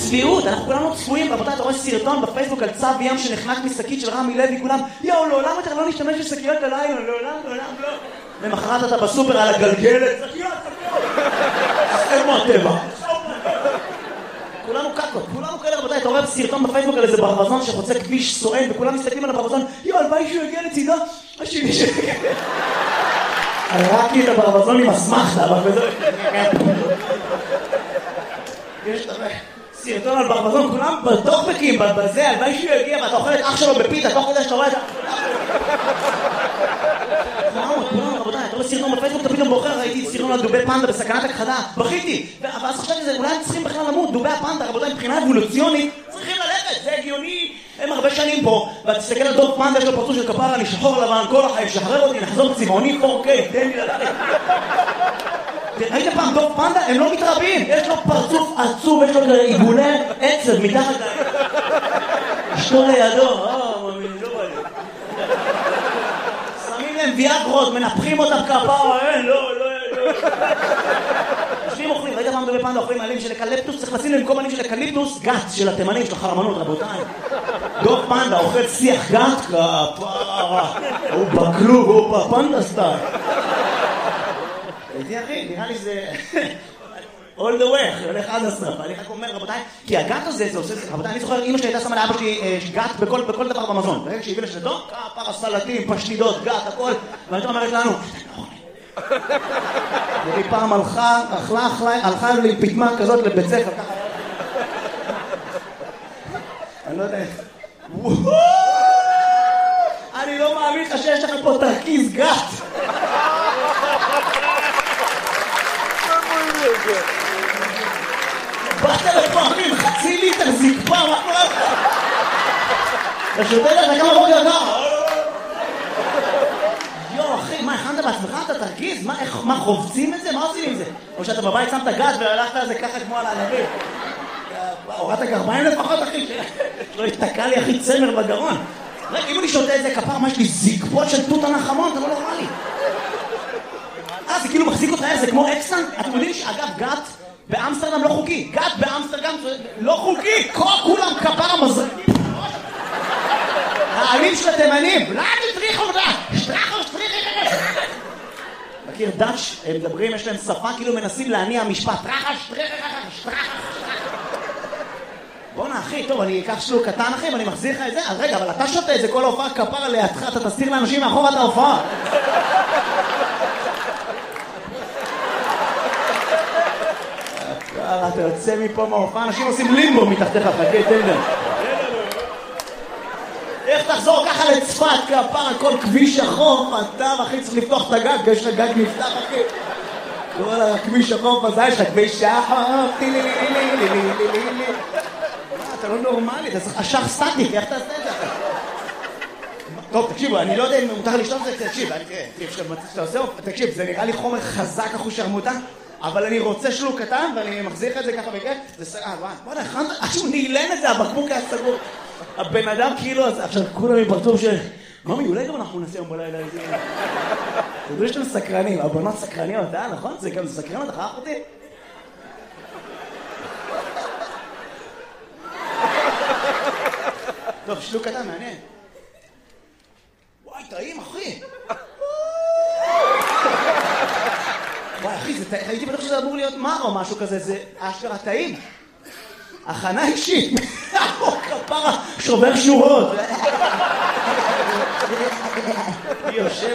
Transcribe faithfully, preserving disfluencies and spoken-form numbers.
צביעות, אנחנו כולנו צפויים, רבותיי, אתה רואה סרטון בפייסבוק על צב ים שנחנק משקית של רמי לוי, כולם, יאו, לעולם יותר לא נשתמש בשקיות הלילה, לעולם, לעולם, לא. למחרת אתה בסופר על הגלגלת, שקיות, שקיות. איפה הטבע? כולנו קקות, כולנו כאלה, רבותיי, אתה רואה סרטון בפייסבוק על איזה ברווזון שחוצה כביש סואן, וכולם מסתכלים על הברווזון, יאו, הלוואי שהוא יגיע לצידו, השני שלי. הראקתי את הברווזון עם הסמכת, אבל בזה... יש סרטון על ברווזון, כולם בטוקבקים, בזה, הלוואי שהוא יגיע, ואתה אוכל את אח שלו בפיתה, תוך כדי שאתה רואה את ה... כולם, רבותיי, אתה רואה סרטון בפייסבוק, אתה פתאום בוחר, ראיתי סרטון על דובי פנדה בסכנת הכחדה, בכיתי, ואז חשבתי שזה, אולי הם צריכים בכלל למות, דובי הפנדה, רבותיי, מבחינה אבולוציונית, צריכים ללכת, זה הגיוני, הם הרבה שנים פה, ואתה תסתכל על דוב פנדה, יש לו פרצוף של כפרה, אני שחור לבן, כל החיים, שחרר אותי, נחזור צבעוני, פור קיי, תן לי ללכת. ראית פעם דוב פנדה? הם לא מתרבים, יש לו פרצוף עצוב, יש לו עיגולי עצב מתחת להם. אשתו לידו, אה, מאמין, לא בא לי. שמים להם ויאגרות, מנפחים אותם כפרה, אין, לא, לא, לא. יושבים אוכלים, ראית פעם דובי פנדה אוכלים עלים של אקליפטוס, צריך לשים להם במקום עלים של אקליפטוס, גת של התימנים, של החרמנות, רבותיי. דוב פנדה אוכל שיח גת, כפרה, הוא בכלוב, הוא בפנדה סטייל. זה אחי, נראה לי זה... all the way, הולך עד הסוף. אני רק אומר, רבותיי, כי הגת הזה, זה עושה... רבותיי, אני זוכר, אמא שלי הייתה שמה לאבא שלי גת בכל דבר במזון. ברגע שהביא לשלטון, כפרה, סלטים, פשטידות, גת, הכל. ואני אומרת לנו, והיא פעם הלכה, אכלה, אכלה, הלכה לי פתמה כזאת לבית ספר, ככה. אני לא יודע איך. אני לא מאמין לך שיש לך פה תרכיז גת. באת לפעמים, חצי ליטר זקפה, מה קורה לך? אתה שותה לך כמה בוקר ככה? יו, אחי, מה, הכנת בעצמך? אתה תרגיז? מה, חובצים את זה? מה עושים עם זה? או שאתה בבית שמת גת והלכת על זה ככה כמו על הענבים? הורדת גרביים לפחות, אחי? לא התתקע לי, אחי, צמר בגרון. אם אני שותה את זה כפר, מה יש לי זקפות של תות הנחמון? אתה לא נורמלי. אה, זה כאילו מחזיק אותך, זה כמו אקסטן? אתם יודעים שאגב, גת באמסטרדם לא חוקי. גת באמסטרדם לא חוקי. כולם כפר מזרקים. העלים של התימנים. לא, תשטריחו אותה. שטרחו, שטריחו. מכיר דאץ', הם מדברים, יש להם שפה, כאילו מנסים להניע משפט. טרחה, שטריחו, שטרחו. בוא'נה, אחי, טוב, אני אקח שלוק קטן, אחי, ואני מחזיר לך את זה. אז רגע, אבל אתה שותה את זה, כל ההופעה כפר לידך, אתה תסתיר לאנשים מאחור את ההופעה. אתה יוצא מפה מההופעה, אנשים עושים לימבו מתחתיך, חכה, תן להם. איך תחזור ככה לצפת, כפר, כל כביש החוף, אתה, אחי, צריך לפתוח את הגג, יש לך גג נפתח, אחי. כל הכביש החוף הזה, יש לך כביש החוף, טילי, לי, לי, לי, לי, לי, לי, לי. אתה לא נורמלי, אתה צריך אשך סטטיק, איך תעשה את זה? טוב, תקשיבו, אני לא יודע אם מותר לשתות את זה, תקשיב, תקשיב, זה נראה לי חומר חזק אחוש שרמוטה, אבל אני רוצה שלוק קטן, ואני מחזיר לך את זה ככה בכיף, זה סגר, בוא נכנת, עכשיו נעלן את זה, הבקבוק היה סגור. הבן אדם כאילו, עכשיו כולם מפרטוב של, ממי, אולי גם אנחנו נעשה יום בלילה איזה... תדעו שאתם סקרנים, הבנות סקרניות, אה, נכון? זה גם סקרן, אתה חייך אותי? טוב, שלוק קטן, מעניין. וואי, טעים, אחי. וואי, אחי, הייתי בטוח שזה אמור להיות מר או משהו כזה, זה אשכרה טעים. הכנה אישית. כפרה, שובר שורות. יושב